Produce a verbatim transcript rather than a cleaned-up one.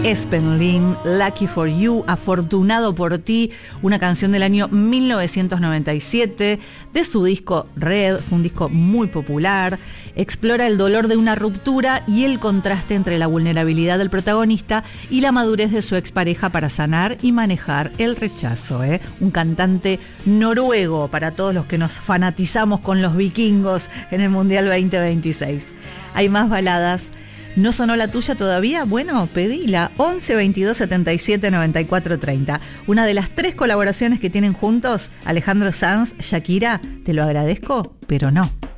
Espenlin, Lucky for You, Afortunado por ti, una canción del año mil novecientos noventa y siete, de su disco Red, fue un disco muy popular, explora el dolor de una ruptura y el contraste entre la vulnerabilidad del protagonista y la madurez de su expareja para sanar y manejar el rechazo, ¿eh? Un cantante noruego para todos los que nos fanatizamos con los vikingos en el Mundial veinte veintiséis. Hay más baladas. ¿No sonó la tuya todavía? Bueno, pedila. once veintidós setenta y siete noventa y cuatro treinta. Una de las tres colaboraciones que tienen juntos, Alejandro Sanz, Shakira, te lo agradezco, pero no.